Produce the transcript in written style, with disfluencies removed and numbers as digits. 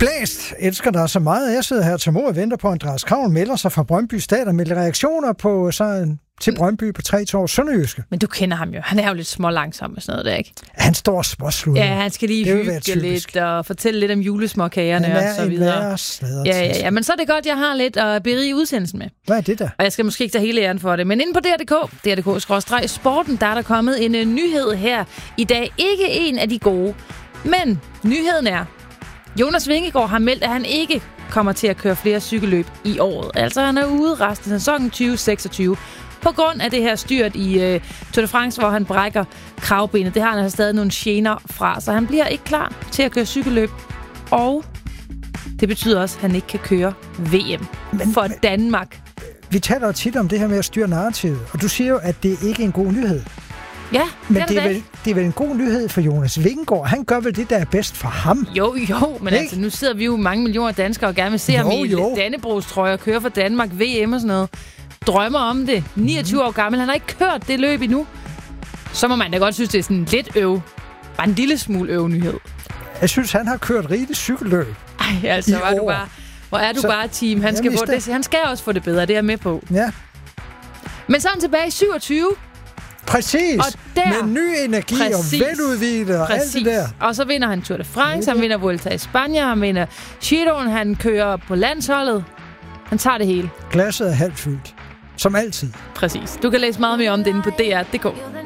Blæst elsker dig så meget. Jeg sidder her til mor og venter på, at Andreas Kravl melder sig fra Brøndby Stadion med reaktioner på til Brøndby på 3 år Sønderjyske. Men du kender ham jo. Han er jo lidt smålangsom og sådan noget der, ikke? Han står og småslutter. Ja, han skal lige hygge lidt og fortælle lidt om julesmåkagerne og så videre. Ja, men så er det godt, jeg har lidt at berige udsendelsen med. Hvad er det der? Og jeg skal måske ikke tage hele æren for det, men inde på DRDK/sporten, der er der kommet en nyhed her i dag. Ikke en af de gode, men nyheden er, Jonas Vingegaard har meldt, at han ikke kommer til at køre flere cykelløb i året. Altså han er ude resten af sæsonen 2026 på grund af det her styrt i Tour de France, hvor han brækker kravbenet. Det har han altså stadig nogle gener fra, så han bliver ikke klar til at køre cykelløb. Og det betyder også, at han ikke kan køre VM for Danmark. Vi taler jo tit om det her med at styre narrativet, og du siger jo, at det ikke er en god nyhed. Ja, men det er vel en god nyhed for Jonas Vingegaard. Han gør vel det, der er bedst for ham. Jo, men altså, nu sidder vi jo mange millioner danskere og gerne vil se ham i Dannebrogstrøje og køre for Danmark, VM og sådan noget. Drømmer om det. 29 år gammel. Han har ikke kørt det løb endnu. Så må man da godt synes, det er sådan lidt bare en lille smule nyhed. Jeg synes, han har kørt rigtig cykelløb. Ej, altså, hvor er du bare team. Han skal, han skal også få det bedre, det er jeg med på. Ja. Men så er han tilbage i 27. Præcis. Og der, med ny energi og veludvilet og alt det der. Og så vinder han Tour de France, han vinder Vuelta i Spanien, han vinder Giroen, han kører på landsholdet. Han tager det hele. Glasset er halvt fyldt. Som altid. Præcis. Du kan læse meget mere om det inde på DR.dk.